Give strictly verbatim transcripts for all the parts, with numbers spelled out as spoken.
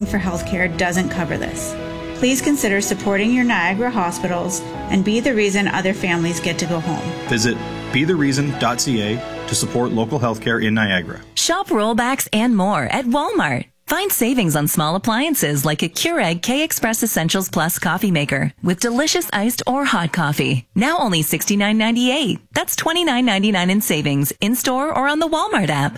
for healthcare doesn't cover this. Please consider supporting your Niagara hospitals and be the reason other families get to go home. Visit be the reason dot c a to support local healthcare in Niagara. Shop rollbacks and more at Walmart. Find savings on small appliances like a Keurig K-Express Essentials Plus coffee maker with delicious iced or hot coffee. Now only sixty-nine ninety-eight. That's twenty-nine ninety-nine in savings in-store or on the Walmart app.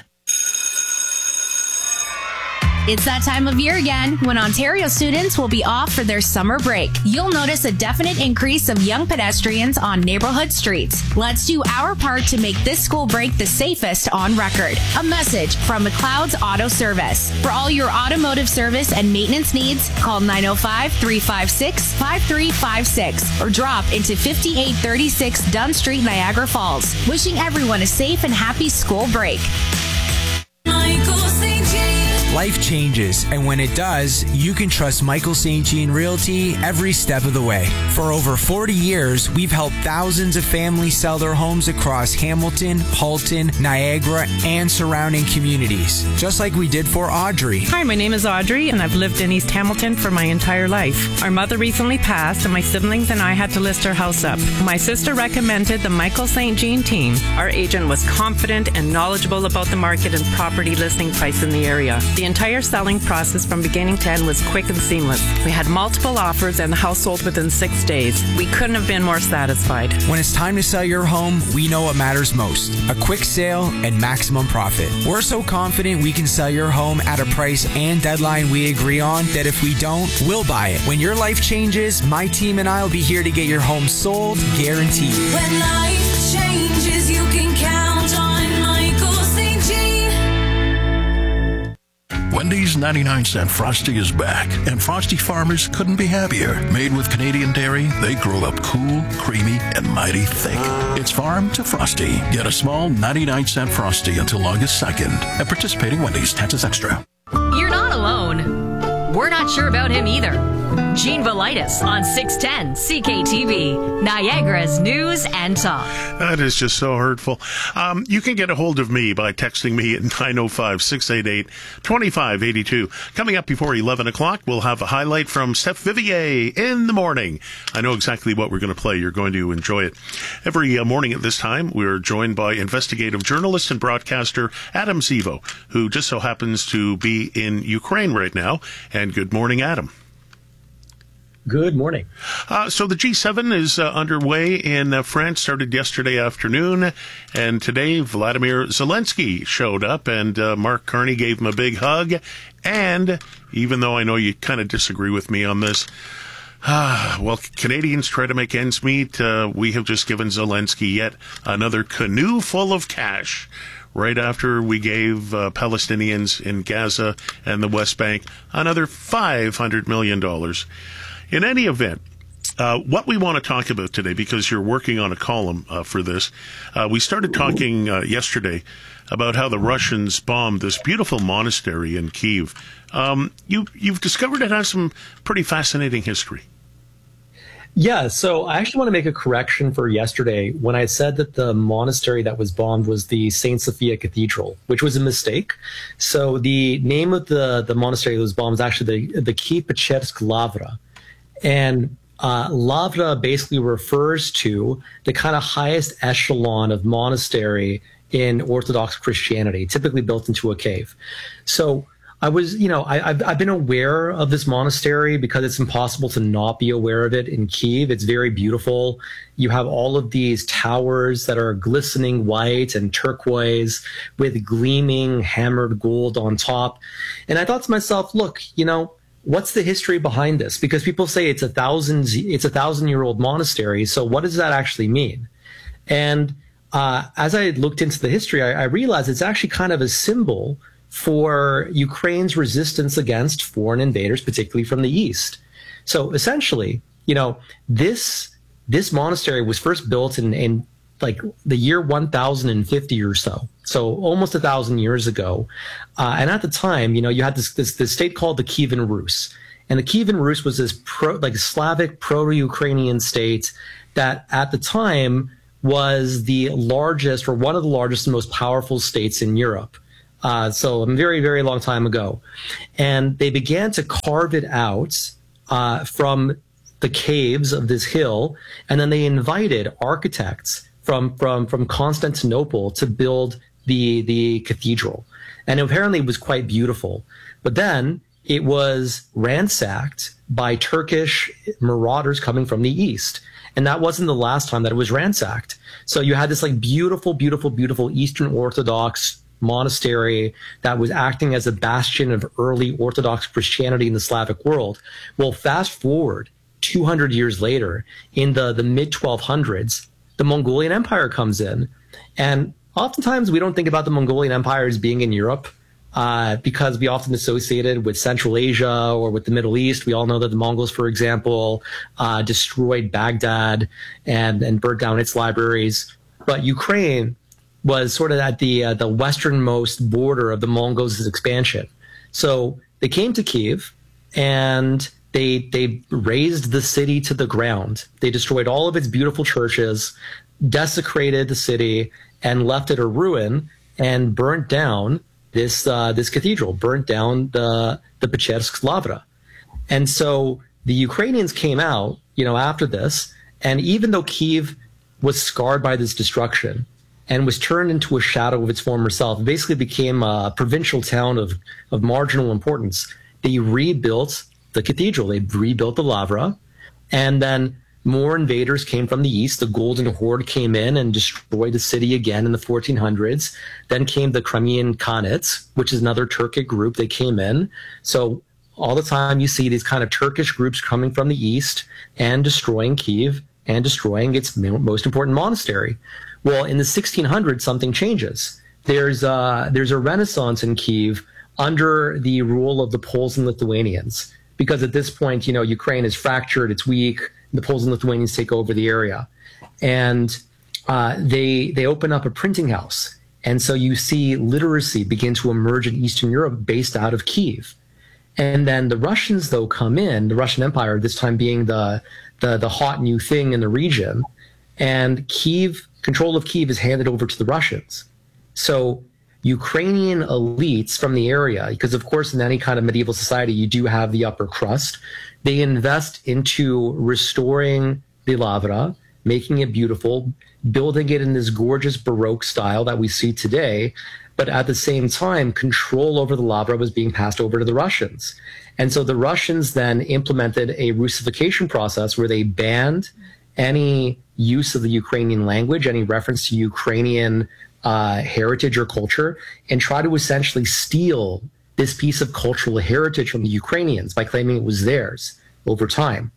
It's that time of year again when Ontario students will be off for their summer break. You'll notice a definite increase of young pedestrians on neighborhood streets. Let's do our part to make this school break the safest on record. A message from McLeod's Auto Service. For all your automotive service and maintenance needs, call nine oh five, three five six, five three five six or drop into fifty-eight thirty-six Dunn Street, Niagara Falls. Wishing everyone a safe and happy school break. Michael Saint Jean. Life changes, and when it does, you can trust Michael Saint Jean Realty every step of the way. For over forty years, we've helped thousands of families sell their homes across Hamilton, Halton, Niagara, and surrounding communities, just like we did for Audrey. Hi, my name is Audrey, and I've lived in East Hamilton for my entire life. Our mother recently passed, and my siblings and I had to list our house up. My sister recommended the Michael Saint Jean team. Our agent was confident and knowledgeable about the market and property listing price in the area. The entire selling process from beginning to end was quick and seamless. We had multiple offers and the house sold within six days. We couldn't have been more satisfied. When it's time to sell your home, we know what matters most. A quick sale and maximum profit. We're so confident we can sell your home at a price and deadline we agree on that if we don't, we'll buy it. When your life changes, my team and I will be here to get your home sold, guaranteed. When life changes, you can count on Michael Saint Jean. Wendy's ninety-nine cent Frosty is back, and Frosty farmers couldn't be happier. Made with Canadian dairy, they grow up cool, creamy, and mighty thick. It's farm to Frosty. Get a small ninety-nine cent Frosty until August second at participating Wendy's. Taxes extra. You're not alone. We're not sure about him either. Gene Velitis on six ten C K T V, Niagara's News and Talk. That is just so hurtful. Um, you can get a hold of me by texting me at nine oh five, six eight eight, two five eight two. Coming up before eleven o'clock, we'll have a highlight from Steph Vivier in the morning. I know exactly what we're going to play. You're going to enjoy it. Every uh, morning at this time, we're joined by investigative journalist and broadcaster Adam Zivo, who just so happens to be in Ukraine right now. And good morning, Adam. Good morning. Uh, so the G seven is uh, underway in uh, France, started yesterday afternoon, and today Vladimir Zelensky showed up, and uh, Mark Carney gave him a big hug. And even though I know you kind of disagree with me on this, uh, well, Canadians try to make ends meet. Uh, we have just given Zelensky yet another canoe full of cash, right after we gave uh, Palestinians in Gaza and the West Bank another five hundred million dollars. In any event, uh, what we want to talk about today, because you're working on a column uh, for this, uh, we started talking uh, yesterday about how the Russians bombed this beautiful monastery in Kyiv. Um, you, you've discovered it has some pretty fascinating history. Yeah, so I actually want to make a correction for yesterday when I said that the monastery that was bombed was the Saint Sophia Cathedral, which was a mistake. So the name of the, the monastery that was bombed is actually the, the Kyiv-Pechersk Lavra. And uh, Lavra basically refers to the kind of highest echelon of monastery in Orthodox Christianity, typically built into a cave. So I was, you know, I, I've, I've been aware of this monastery because it's impossible to not be aware of it in Kyiv. It's very beautiful. You have all of these towers that are glistening white and turquoise with gleaming hammered gold on top. And I thought to myself, look, you know, what's the history behind this? Because people say it's a thousand, it's a thousand year old monastery. So what does that actually mean? And uh, as I looked into the history, I, I realized it's actually kind of a symbol for Ukraine's resistance against foreign invaders, particularly from the East. So essentially, you know, this this monastery was first built in, in like the year one thousand fifty or so, so almost a thousand years ago. Uh, and at the time, you know, you had this, this this state called the Kievan Rus, and the Kievan Rus was this pro, like Slavic proto-Ukrainian state that at the time was the largest or one of the largest and most powerful states in Europe. Uh, so a very, very long time ago. And they began to carve it out uh, from the caves of this hill. And then they invited architects from, from, from Constantinople to build the, the cathedral. And apparently it was quite beautiful. But then it was ransacked by Turkish marauders coming from the east. And that wasn't the last time that it was ransacked. So you had this like beautiful, beautiful, beautiful Eastern Orthodox monastery that was acting as a bastion of early Orthodox Christianity in the Slavic world. Well, fast forward two hundred years later, in the, the mid twelve hundreds, the Mongolian Empire comes in. And oftentimes we don't think about the Mongolian Empire as being in Europe uh, because we often associate it with Central Asia or with the Middle East. We all know that the Mongols, for example, uh, destroyed Baghdad and, and burnt down its libraries. But Ukraine was sort of at the uh, the westernmost border of the Mongols' expansion. So they came to Kiev and they they razed the city to the ground. They destroyed all of its beautiful churches, desecrated the city, and left it a ruin, and burnt down this uh, this cathedral, burnt down the the Pechersk Lavra. And so the Ukrainians came out, you know, after this, and even though Kiev was scarred by this destruction and was turned into a shadow of its former self, it basically became a provincial town of, of marginal importance. They rebuilt the cathedral, they rebuilt the Lavra, and then more invaders came from the east. The Golden Horde came in and destroyed the city again in the fourteen hundreds. Then came the Crimean Khanates, which is another Turkic group. They came in. So all the time you see these kind of Turkish groups coming from the east and destroying Kiev and destroying its most important monastery. Well, in the sixteen hundreds, something changes. There's a, there's a renaissance in Kiev under the rule of the Poles and Lithuanians, because at this point, you know, Ukraine is fractured, it's weak, the Poles and Lithuanians take over the area. And uh, they, they open up a printing house. And so you see literacy begin to emerge in Eastern Europe based out of Kiev. And then the Russians, though, come in, the Russian Empire, this time being the, the, the hot new thing in the region, and Kiev, control of Kiev is handed over to the Russians. So Ukrainian elites from the area, because of course in any kind of medieval society you do have the upper crust, they invest into restoring the Lavra, making it beautiful, building it in this gorgeous Baroque style that we see today. But at the same time, control over the Lavra was being passed over to the Russians. And so the Russians then implemented a Russification process where they banned any use of the Ukrainian language, any reference to Ukrainian uh, heritage or culture, and try to essentially steal this piece of cultural heritage from the Ukrainians by claiming it was theirs over time.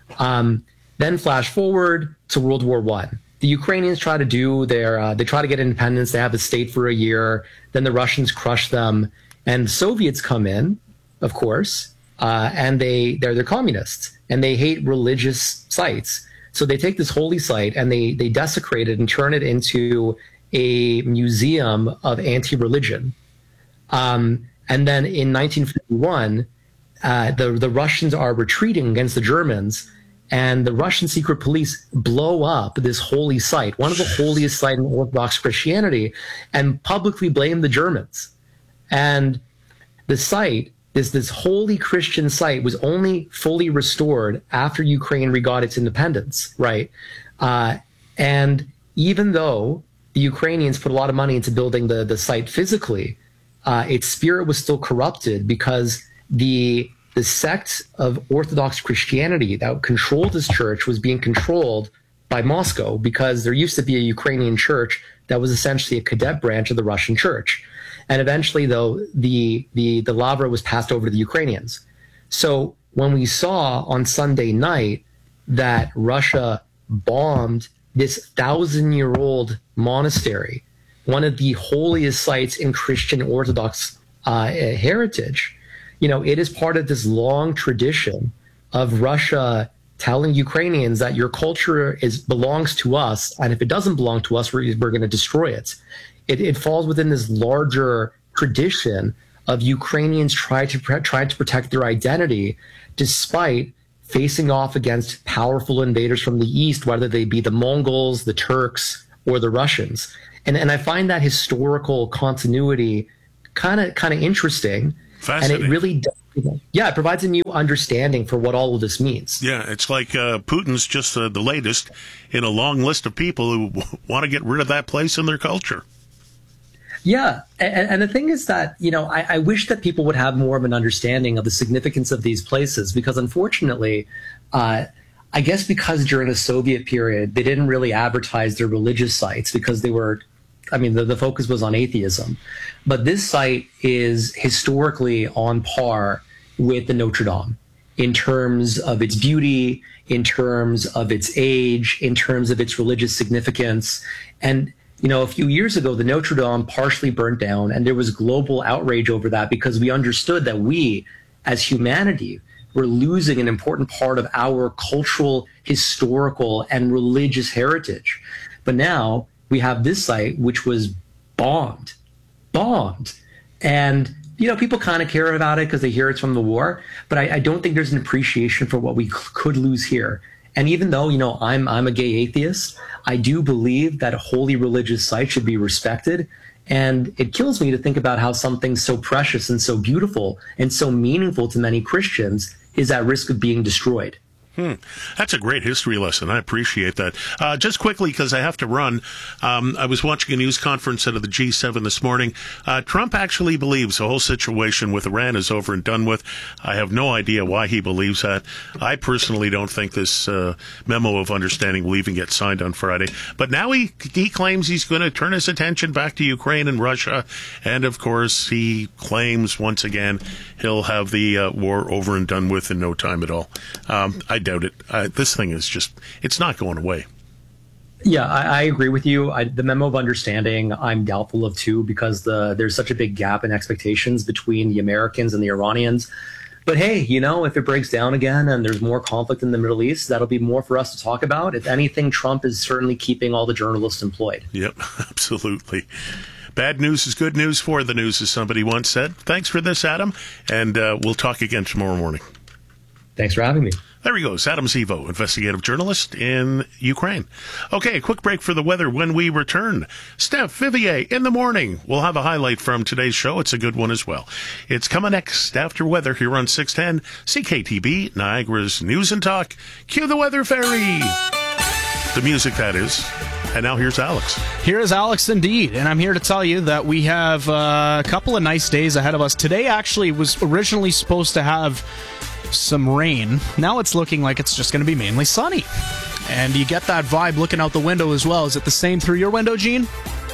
Um, then flash forward to World War One. The Ukrainians try to do their, uh, they try to get independence. They have a state for a year. Then the Russians crush them, and the Soviets come in, of course, uh, and they they're they're communists and they hate religious sites. So they take this holy site and they they desecrate it and turn it into a museum of anti-religion. Um, and then in nineteen fifty-one, uh, the the Russians are retreating against the Germans, and the Russian secret police blow up this holy site, one of the holiest sites in Orthodox Christianity, and publicly blame the Germans. And the site, this this holy Christian site, was only fully restored after Ukraine regot its independence, right? Uh, and even though the Ukrainians put a lot of money into building the, the site physically, uh, its spirit was still corrupted because the the sect of Orthodox Christianity that controlled this church was being controlled by Moscow, because there used to be a Ukrainian church that was essentially a cadet branch of the Russian church. And eventually, though, the, the, the Lavra was passed over to the Ukrainians. So when we saw on Sunday night that Russia bombed this thousand-year-old monastery, one of the holiest sites in Christian Orthodox uh, heritage, you know, it is part of this long tradition of Russia telling Ukrainians that your culture is belongs to us, and if it doesn't belong to us, we're, we're going to destroy it. It, it falls within this larger tradition of Ukrainians trying to trying to protect their identity, despite facing off against powerful invaders from the east, whether they be the Mongols, the Turks, or the Russians. And and I find that historical continuity kind of kind of interesting. Fascinating. And it really does. Yeah, it provides a new understanding for what all of this means. Yeah, it's like uh, Putin's just uh, the latest in a long list of people who w- want to get rid of that place in their culture. Yeah, and, and the thing is that, you know, I, I wish that people would have more of an understanding of the significance of these places, because unfortunately, uh, I guess because during the Soviet period, they didn't really advertise their religious sites because they were, I mean, the, the focus was on atheism. But this site is historically on par with the Notre Dame in terms of its beauty, in terms of its age, in terms of its religious significance. And, you know, a few years ago, the Notre Dame partially burnt down, and there was global outrage over that because we understood that we, as humanity, were losing an important part of our cultural, historical, and religious heritage. But now we have this site, which was bombed, bombed. And, you know, people kind of care about it because they hear it's from the war. But I, I don't think there's an appreciation for what we c- could lose here. And even though, you know, I'm I'm a gay atheist, I do believe that a holy religious site should be respected. And it kills me to think about how something so precious and so beautiful and so meaningful to many Christians is at risk of being destroyed. Hmm. That's a great history lesson. I appreciate that. Uh, just quickly, because I have to run, um, I was watching a news conference out of the G seven this morning. Uh, Trump actually believes the whole situation with Iran is over and done with. I have no idea why he believes that. I personally don't think this uh, memo of understanding will even get signed on Friday. But now he, he claims he's going to turn his attention back to Ukraine and Russia. And, of course, he claims once again he'll have the uh, war over and done with in no time at all. Um, I doubt it. Uh, this thing is just, it's not going away. Yeah, I, I agree with you. I, the memo of understanding, I'm doubtful of too, because the there's such a big gap in expectations between the Americans and the Iranians. But hey, you know, if it breaks down again and there's more conflict in the Middle East, that'll be more for us to talk about. If anything, Trump is certainly keeping all the journalists employed. Yep, absolutely. Bad news is good news for the news, as somebody once said. Thanks for this, Adam, and uh, we'll talk again tomorrow morning. Thanks for having me. There he goes, Adam Zivo, investigative journalist in Ukraine. Okay, a quick break for the weather when we return. Steph Vivier in the morning. We'll have a highlight from today's show. It's a good one as well. It's coming next after weather here on six ten C K T B, Niagara's News and Talk. Cue the weather fairy. The music, that is. And now here's Alex. Here is Alex indeed, and I'm here to tell you that we have uh, a couple of nice days ahead of us. Today actually was originally supposed to have some rain. Now it's looking like it's just going to be mainly sunny. And you get that vibe looking out the window as well. Is it the same through your window, Gene?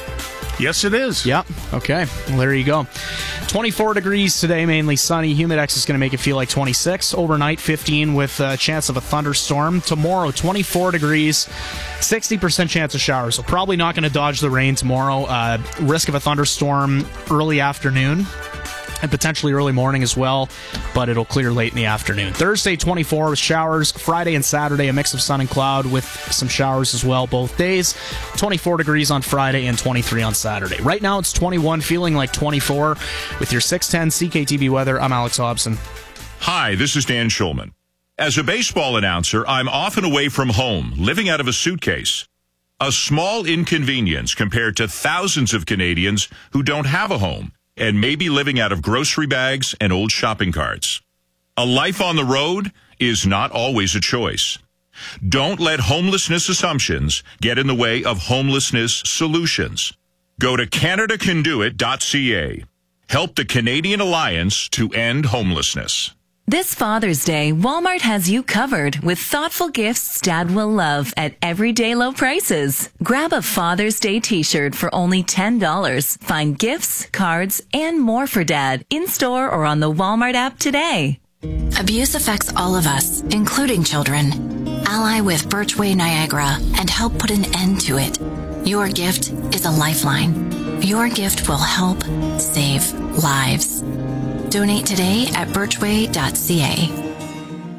Yes, it is. Yep. Okay. Well, there you go. twenty-four degrees today, mainly sunny. Humidex is going to make it feel like twenty-six. Overnight, fifteen with a chance of a thunderstorm. Tomorrow, twenty-four degrees, sixty percent chance of showers. So probably not going to dodge the rain tomorrow. Uh, risk of a thunderstorm early afternoon. And potentially early morning as well, but it'll clear late in the afternoon. Thursday, twenty-four with showers. Friday and Saturday, a mix of sun and cloud with some showers as well both days. twenty-four degrees on Friday and twenty-three on Saturday. Right now, it's twenty-one, feeling like twenty-four. With your six ten C K T V weather, I'm Alex Hobson. Hi, this is Dan Schulman. As a baseball announcer, I'm often away from home, living out of a suitcase. A small inconvenience compared to thousands of Canadians who don't have a home and may be living out of grocery bags and old shopping carts. A life on the road is not always a choice. Don't let homelessness assumptions get in the way of homelessness solutions. Go to Canada Can Do It dot C A. Help the Canadian Alliance to End Homelessness. This Father's Day, Walmart has you covered with thoughtful gifts Dad will love at everyday low prices. Grab a Father's Day t-shirt for only ten dollars. Find gifts, cards, and more for Dad in-store or on the Walmart app today. Abuse affects all of us, including children. Ally with Birchway Niagara and help put an end to it. Your gift is a lifeline. Your gift will help save lives. Donate today at birchway dot C A.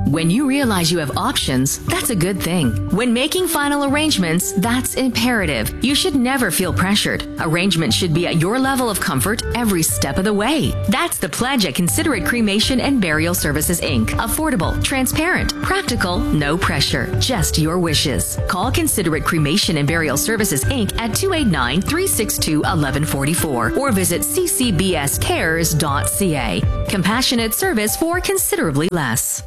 When you realize you have options, that's a good thing. When making final arrangements, that's imperative. You should never feel pressured. Arrangements should be at your level of comfort every step of the way. That's the pledge at Considerate Cremation and Burial Services, Incorporated. Affordable, transparent, practical, no pressure, just your wishes. Call Considerate Cremation and Burial Services, Incorporated at two eight nine, three six two, one one four four or visit c c b s cares dot c a. Compassionate service for considerably less.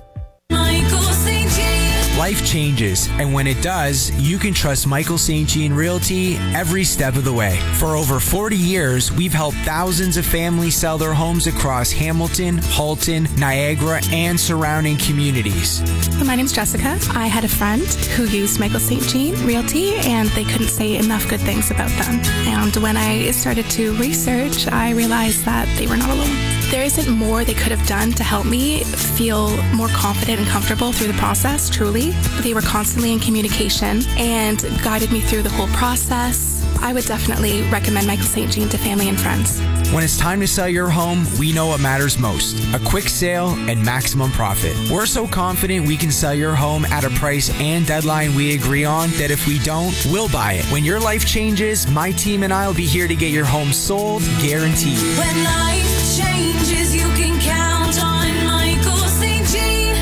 Life changes, and when it does, you can trust Michael Saint Jean Realty every step of the way. For over forty years, we've helped thousands of families sell their homes across Hamilton, Halton, Niagara, and surrounding communities. My name's Jessica. I had a friend who used Michael Saint Jean Realty, and they couldn't say enough good things about them. And when I started to research, I realized that they were not alone. There isn't more they could have done to help me feel more confident and comfortable through the process, truly. They were constantly in communication and guided me through the whole process. I would definitely recommend Michael Saint Jean to family and friends. When it's time to sell your home, we know what matters most. A quick sale and maximum profit. We're so confident we can sell your home at a price and deadline we agree on that if we don't, we'll buy it. When your life changes, my team and I will be here to get your home sold, guaranteed. When life changes, you can count on Michael Saint Jean.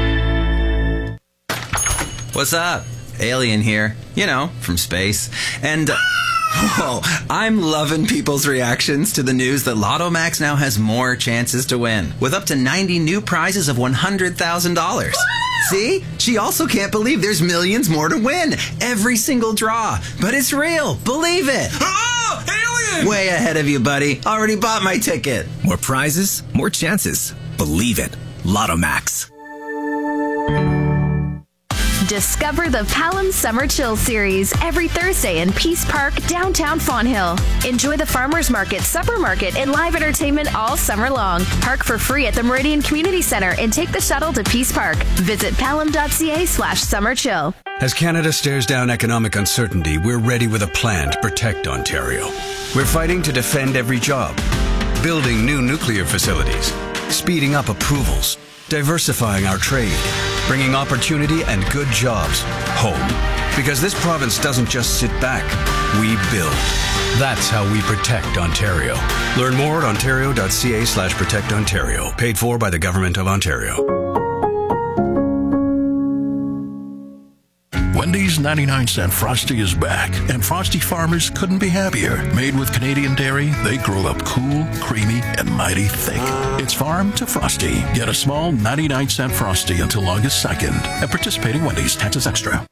What's up? Alien here. You know, from space. And... Uh, Whoa, I'm loving people's reactions to the news that Lotto Max now has more chances to win, with up to ninety new prizes of one hundred thousand dollars. See? She also can't believe there's millions more to win. Every single draw. But it's real. Believe it. Oh, alien! Way ahead of you, buddy. Already bought my ticket. More prizes, more chances. Believe it. Lotto Max. Discover the Pelham Summer Chill Series every Thursday in Peace Park, downtown Fonthill. Enjoy the farmers market, supper market, and live entertainment all summer long. Park for free at the Meridian Community Center and take the shuttle to Peace Park. Visit pelham.ca slash summer chill. As Canada stares down economic uncertainty, we're ready with a plan to protect Ontario. We're fighting to defend every job, building new nuclear facilities, speeding up approvals, diversifying our trade, bringing opportunity and good jobs home. Because this province doesn't just sit back, we build. That's how we protect Ontario. Learn more at ontario.ca slash protect Ontario. Paid for by the Government of Ontario. Wendy's ninety-nine cent Frosty is back, and Frosty farmers couldn't be happier. Made with Canadian dairy, they grow up cool, creamy, and mighty thick. It's farm to Frosty. Get a small ninety-nine cent Frosty until August second at participating Wendy's. Taxes extra.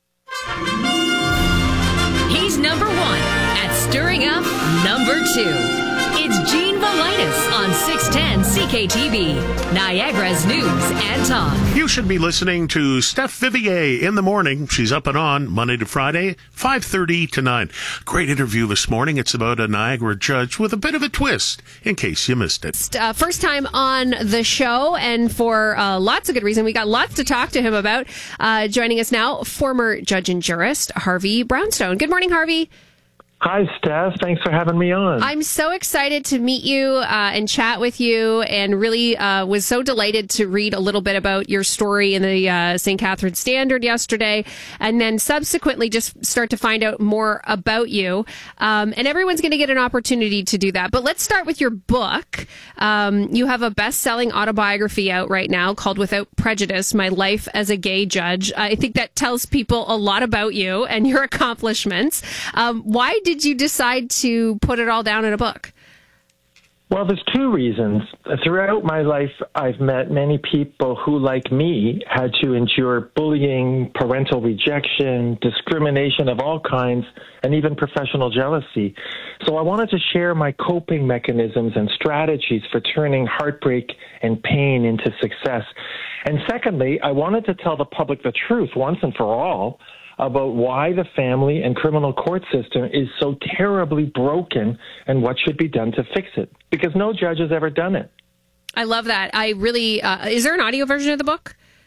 He's number one at stirring up number two. It's Gene Velitis on six ten C K T V, Niagara's News and Talk. You should be listening to Steph Vivier in the morning. She's up and on Monday to Friday, five thirty to nine. Great interview this morning. It's about a Niagara judge with a bit of a twist, in case you missed it. Uh, first time on the show, and for uh, lots of good reason. We got lots to talk to him about. Uh, joining us now, former judge and jurist, Harvey Brownstone. Good morning, Harvey. Hi, Steph. Thanks for having me on. I'm so excited to meet you uh, and chat with you, and really uh, was so delighted to read a little bit about your story in the uh, Saint Catharines Standard yesterday, and then subsequently just start to find out more about you. Um, and everyone's going to get an opportunity to do that. But let's start with your book. Um, you have a best-selling autobiography out right now called Without Prejudice, My Life as a Gay Judge. I think that tells people a lot about you and your accomplishments. Um, why did did you decide to put it all down in a book? Well, there's two reasons. Throughout my life, I've met many people who, like me, had to endure bullying, parental rejection, discrimination of all kinds, and even professional jealousy. So I wanted to share my coping mechanisms and strategies for turning heartbreak and pain into success. And secondly, I wanted to tell the public the truth once and for all about why the family and criminal court system is so terribly broken and what should be done to fix it. Because no judge has ever done it. I love that. I really, uh, is there an audio version of the book?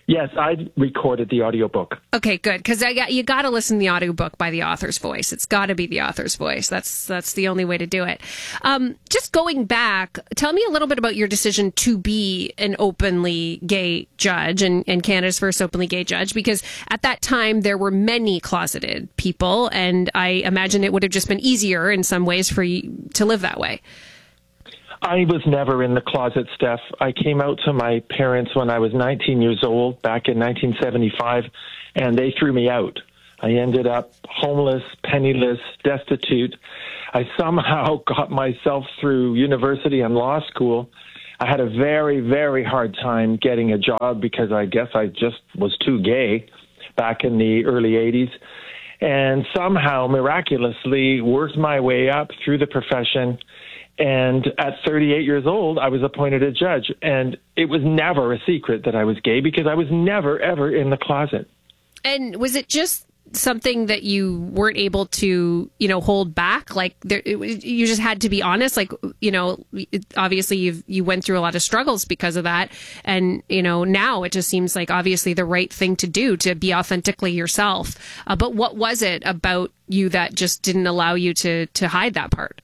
Yes, I recorded the audiobook. Okay, good. Because I got you got to listen to the audiobook by the author's voice. It's got to be the author's voice. That's that's the only way to do it. Um, just going back, tell me a little bit about your decision to be an openly gay judge and, and Canada's first openly gay judge. Because at that time there were many closeted people, and I imagine it would have just been easier in some ways for you to live that way. I was never in the closet, Steph. I came out to my parents when I was nineteen years old, back in nineteen seventy-five, and they threw me out. I ended up homeless, penniless, destitute. I somehow got myself through university and law school. I had a very, very hard time getting a job because I guess I just was too gay back in the early eighties. And somehow, miraculously, worked my way up through the profession. And at thirty-eight years old, I was appointed a judge. And it was never a secret that I was gay because I was never, ever in the closet. And was it just something that you weren't able to, you know, hold back? Like there, it, was- you just had to be honest. Like, you know, it, obviously you've, you went through a lot of struggles because of that. And, you know, now it just seems like obviously the right thing to do to be authentically yourself. Uh, but what was it about you that just didn't allow you to, to hide that part?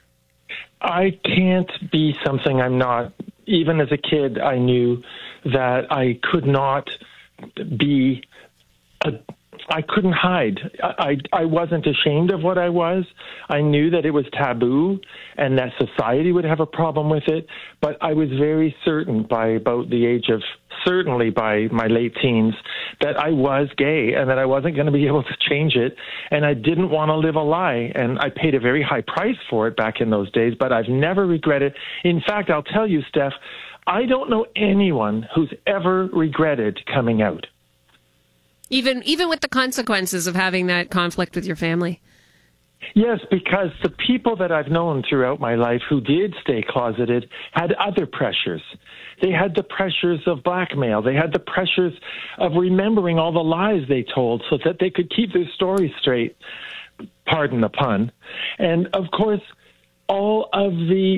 I can't be something I'm not. Even as a kid, I knew that I could not be a, I couldn't hide. I, I, I wasn't ashamed of what I was. I knew that it was taboo and that society would have a problem with it. But I was very certain by about the age of, certainly by my late teens, that I was gay and that I wasn't going to be able to change it. And I didn't want to live a lie. And I paid a very high price for it back in those days, but I've never regretted. In fact, I'll tell you, Steph, I don't know anyone who's ever regretted coming out. Even even with the consequences of having that conflict with your family? Yes, because the people that I've known throughout my life who did stay closeted had other pressures. They had the pressures of blackmail. They had the pressures of remembering all the lies they told so that they could keep their story straight, pardon the pun. And, of course, all of the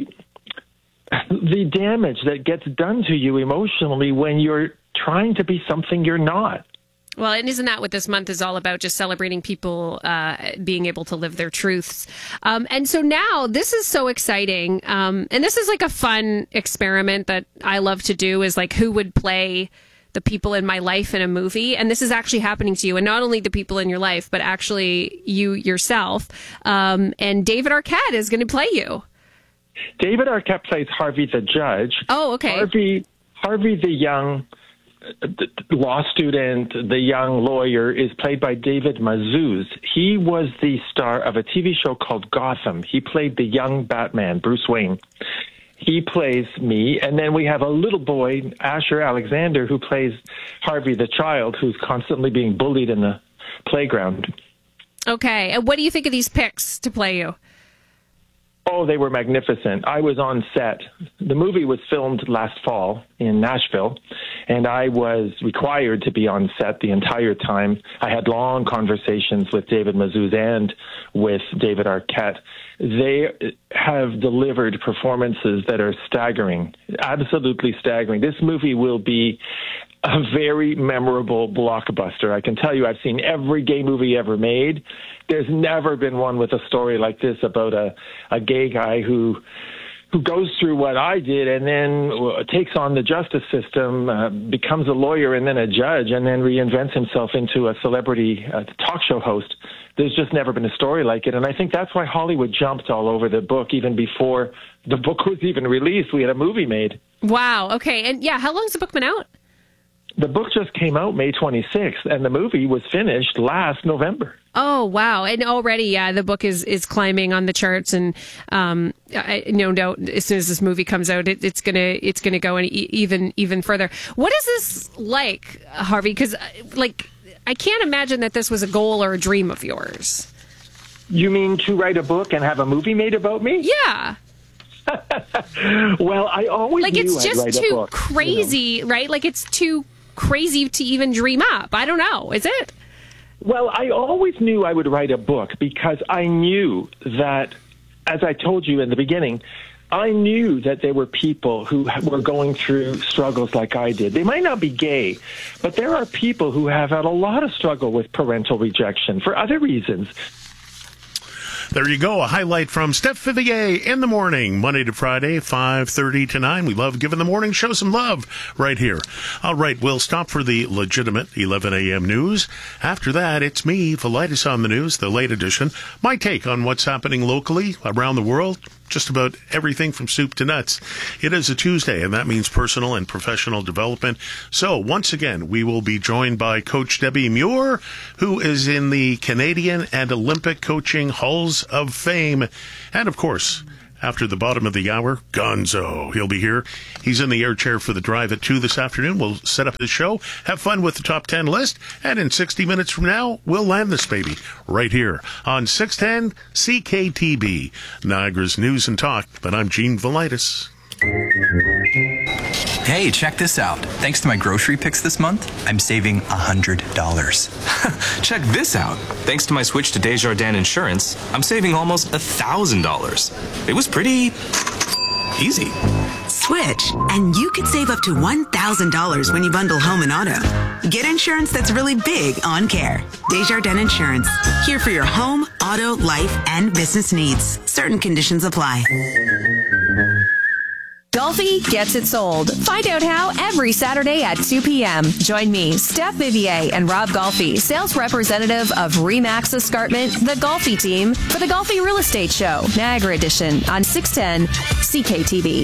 the damage that gets done to you emotionally when you're trying to be something you're not. Well, and isn't that what this month is all about? Just celebrating people uh, being able to live their truths. Um, and so now this is so exciting. Um, and this is like a fun experiment that I love to do, is like who would play the people in my life in a movie. And this is actually happening to you. And not only the people in your life, but actually you yourself. Um, and David Arquette is going to play you. David Arquette plays Harvey the judge. Oh, okay. Harvey, Harvey the young the law student, the young lawyer, is played by David Mazouz. He was the star of a T V show called Gotham. He played the young Batman, Bruce Wayne. He plays me, and then we have a little boy, Asher Alexander, who plays Harvey the child, who's constantly being bullied in the playground. Okay, and what do you think of these picks to play you? Oh, they were magnificent. I was on set. The movie was filmed last fall in Nashville, and I was required to be on set the entire time. I had long conversations with David Mazouz and with David Arquette. They have delivered performances that are staggering, absolutely staggering. This movie will be a very memorable blockbuster. I can tell you, I've seen every gay movie ever made. There's never been one with a story like this about a, a gay guy who who goes through what I did and then takes on the justice system, uh, becomes a lawyer and then a judge, and then reinvents himself into a celebrity uh, talk show host. There's just never been a story like it. And I think that's why Hollywood jumped all over the book even before the book was even released. We had a movie made. Wow. Okay. And yeah, how long's the book been out? The book just came out May twenty-sixth, and the movie was finished last November. Oh, wow. And already, yeah, the book is, is climbing on the charts. And um, I, no doubt, as soon as this movie comes out, it, it's going to it's gonna go any, even even further. What is this like, Harvey? Because, like, I can't imagine that this was a goal or a dream of yours. You mean to write a book and have a movie made about me? Yeah. Well, I always like knew it's I'd just write a too book, crazy, you know? right? Like it's too crazy to even dream up. I don't know. Is it? Well, I always knew I would write a book because I knew that, as I told you in the beginning, I knew that there were people who were going through struggles like I did. They might not be gay, but there are people who have had a lot of struggle with parental rejection for other reasons. There you go, a highlight from Steph Vivier in the morning, Monday to Friday, five thirty to nine. We love giving the morning show some love right here. All right, we'll stop for the legitimate eleven a.m. news. After that, it's me, Velitis on the News, the late edition. My take on what's happening locally, around the world, just about everything from soup to nuts. It is a Tuesday, and that means personal and professional development. So, once again, we will be joined by Coach Debbie Muir, who is in the Canadian and Olympic Coaching Halls of Fame. And, of course, after the bottom of the hour, Gonzo. He'll be here. He's in the air chair for the drive at two this afternoon. We'll set up his show, have fun with the top ten list, and in sixty minutes from now, we'll land this baby right here on six ten C K T B, Niagara's News and Talk. But I'm Gene Velitis. Hey, check this out. Thanks to my grocery picks this month, I'm saving one hundred dollars. Check this out. Thanks to my switch to Desjardins Insurance, I'm saving almost one thousand dollars. It was pretty easy. Switch, and you could save up to one thousand dollars when you bundle home and auto. Get insurance that's really big on care. Desjardins Insurance, here for your home, auto, life, and business needs. Certain conditions apply. Golfi gets it sold. Find out how every Saturday at two p.m. Join me, Steph Vivier, and Rob Golfi, sales representative of Remax Escarpment, the Golfi team, for the Golfi Real Estate Show, Niagara Edition, on six ten C K T B.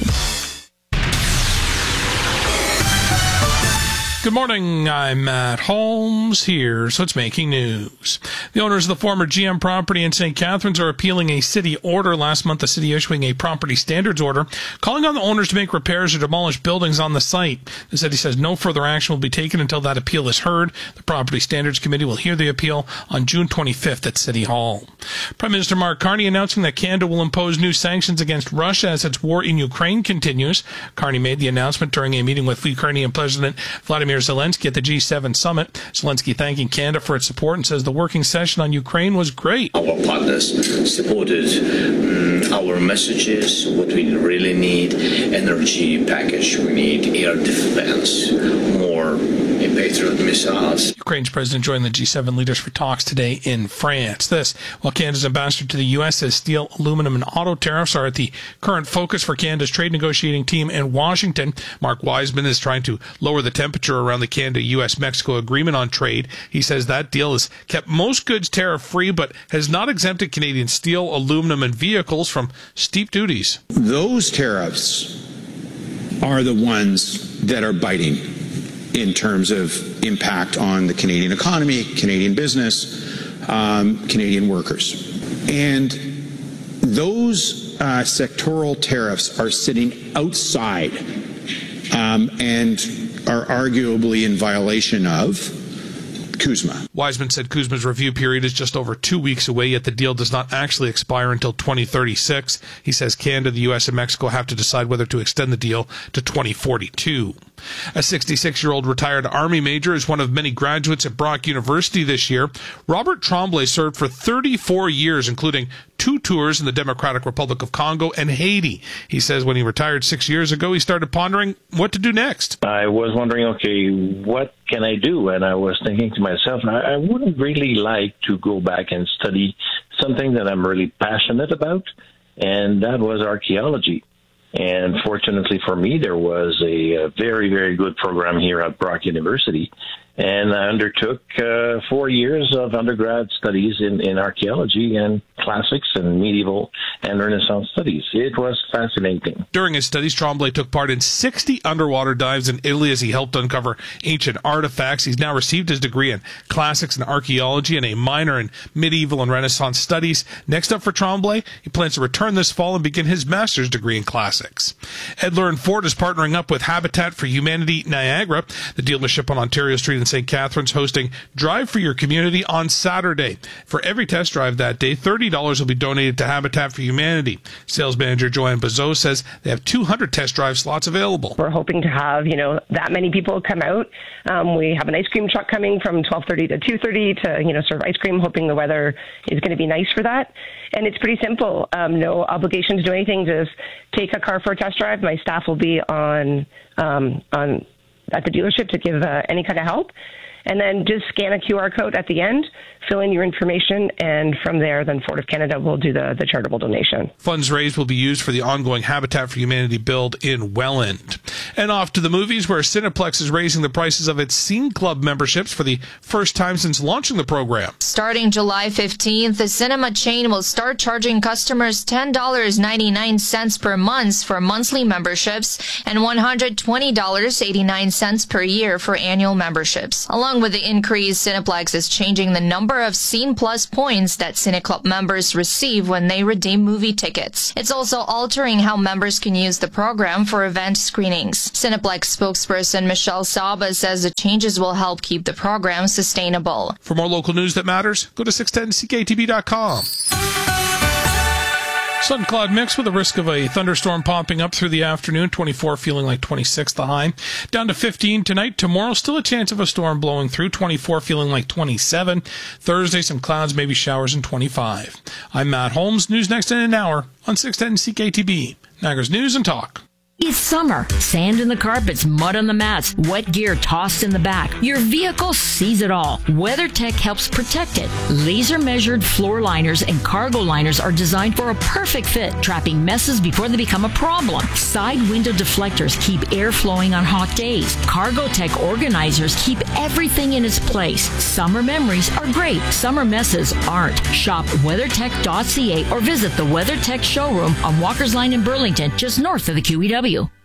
Good morning, I'm Matt Holmes. Here's what's making news. The owners of the former G M property in Saint Catharines are appealing a city order. Last month, the city issuing a property standards order, calling on the owners to make repairs or demolish buildings on the site. The city says no further action will be taken until that appeal is heard. The Property Standards Committee will hear the appeal on June twenty-fifth at City Hall. Prime Minister Mark Carney announcing that Canada will impose new sanctions against Russia as its war in Ukraine continues. Carney made the announcement during a meeting with Ukrainian President Vladimir Zelensky at the G seven summit. Zelensky thanking Canada for its support and says the working session on Ukraine was great. Our partners supported um, our messages, what we really need, energy package, we need air defense, more Patriot missiles. Ukraine's president joined the G seven leaders for talks today in France. This, while Canada's ambassador to the U S says steel, aluminum, and auto tariffs are at the current focus for Canada's trade negotiating team in Washington. Mark Wiseman is trying to lower the temperature around the Canada-U S Mexico agreement on trade. He says that deal has kept most goods tariff-free, but has not exempted Canadian steel, aluminum, and vehicles from steep duties. Those tariffs are the ones that are biting in terms of impact on the Canadian economy, Canadian business, um, Canadian workers. And those uh, sectoral tariffs are sitting outside um, and are arguably in violation of CUSMA. Wiseman said CUSMA's review period is just over two weeks away, yet the deal does not actually expire until twenty thirty-six. He says Canada, the U S, and Mexico have to decide whether to extend the deal to twenty forty-two. A sixty-six-year-old retired Army major is one of many graduates at Brock University this year. Robert Tremblay served for thirty-four years, including two tours in the Democratic Republic of Congo and Haiti. He says when he retired six years ago, he started pondering what to do next. I was wondering, okay, what can I do? And I was thinking to myself, I, I wouldn't really like to go back and study something that I'm really passionate about, and that was archaeology. And fortunately for me, there was a, a very, very good program here at Brock University. And I undertook uh, four years of undergrad studies in, in archaeology and classics and medieval and Renaissance studies. It was fascinating. During his studies, Tremblay took part in sixty underwater dives in Italy as he helped uncover ancient artifacts. He's now received his degree in classics and archaeology and a minor in medieval and Renaissance studies. Next up for Tremblay, he plans to return this fall and begin his master's degree in classics. Edler and Ford is partnering up with Habitat for Humanity Niagara. The dealership on Ontario Street in in Saint Catharines hosting Drive for Your Community on Saturday. For every test drive that day, thirty dollars will be donated to Habitat for Humanity. Sales manager Joanne Bazot says they have two hundred test drive slots available. We're hoping to have, you know, that many people come out. Um, we have an ice cream truck coming from twelve thirty to two thirty to, you know, serve ice cream, hoping the weather is going to be nice for that. And it's pretty simple. Um, no obligation to do anything. Just take a car for a test drive. My staff will be on um, on at the dealership to give uh, any kind of help. And then just scan a Q R code at the end, fill in your information, and from there, then Ford of Canada will do the, the charitable donation. Funds raised will be used for the ongoing Habitat for Humanity build in Welland. And off to the movies, where Cineplex is raising the prices of its Scene Club memberships for the first time since launching the program. Starting July fifteenth, the cinema chain will start charging customers ten dollars and ninety-nine cents per month for monthly memberships and one hundred twenty dollars and eighty-nine cents per year for annual memberships. Along with the increase, Cineplex is changing the number of Scene Plus points that CineClub members receive when they redeem movie tickets. It's also altering how members can use the program for event screenings. Cineplex spokesperson Michelle Saba says the changes will help keep the program sustainable. For more local news that matters, go to six ten C K T B dot com. Sun cloud mix with a risk of a thunderstorm popping up through the afternoon. twenty-four feeling like twenty-six the high. Down to fifteen tonight. Tomorrow, still a chance of a storm blowing through. twenty-four feeling like twenty-seven. Thursday, some clouds, maybe showers, and twenty-five. I'm Matt Holmes. News next in an hour on six ten C K T B. Niagara's News and Talk. It's summer. Sand in the carpets, mud on the mats, wet gear tossed in the back. Your vehicle sees it all. WeatherTech helps protect it. Laser-measured floor liners and cargo liners are designed for a perfect fit, trapping messes before they become a problem. Side window deflectors keep air flowing on hot days. CargoTech organizers keep everything in its place. Summer memories are great. Summer messes aren't. Shop weathertech dot c a or visit the WeatherTech showroom on Walker's Line in Burlington, just north of the Q E W.